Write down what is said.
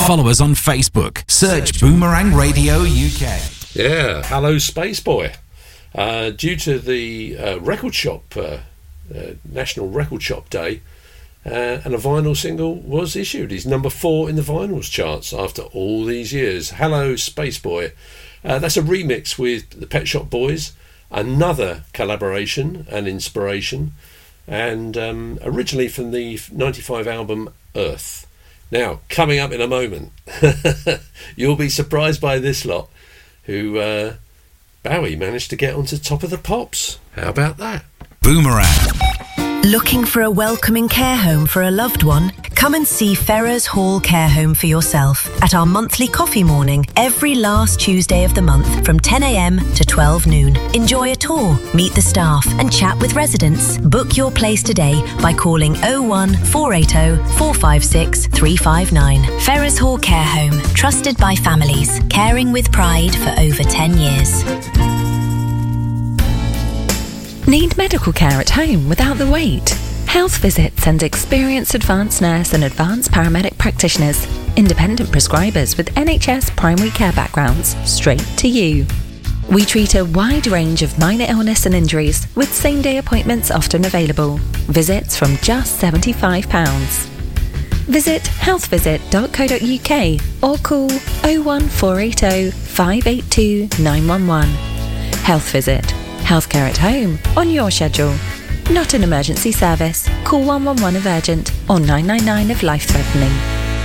Follow us on Facebook. Search Boomerang Radio UK. Yeah, hello Space Boy. Due to the record shop, National Record Shop Day, and a vinyl single was issued. He's number 4 in the vinyls charts after all these years. Hello Space Boy. That's a remix with the Pet Shop Boys, another collaboration and inspiration, and originally from the 95 album Earth. Now, coming up in a moment, you'll be surprised by this lot, who Bowie managed to get onto Top of the Pops. How about that? Boomerang. Looking for a welcoming care home for a loved one? Come and see Ferrers Hall Care Home for yourself at our monthly coffee morning every last Tuesday of the month from 10 a.m. to 12 noon. Enjoy a tour, meet the staff and chat with residents. Book your place today by calling 01 480 456 359. Ferrers Hall Care Home, trusted by families, caring with pride for over 10 years. Need medical care at home without the wait? Health Visit sends experienced advanced nurse and advanced paramedic practitioners, independent prescribers with NHS primary care backgrounds, straight to you. We treat a wide range of minor illness and injuries, with same-day appointments often available. Visits from just £75. Visit healthvisit.co.uk or call 01480 582 911. Health Visit. Healthcare at home, on your schedule. Not an emergency service. Call 111 if urgent or 999 if life-threatening.